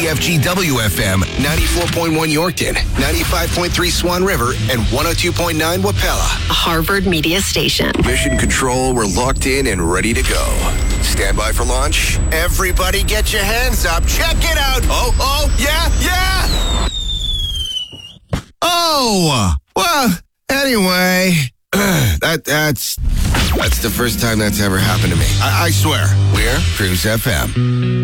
KPFG WFM 94.1 Yorkton, 95.3 Swan River, and 102.9 Wapella. A Harvard Media Station. Mission Control, we're locked in and ready to go. Stand by for launch. Everybody get your hands up. Check it out. Oh, yeah. Oh, well, anyway, that's the first time that's ever happened to me. I swear. We're Cruise FM.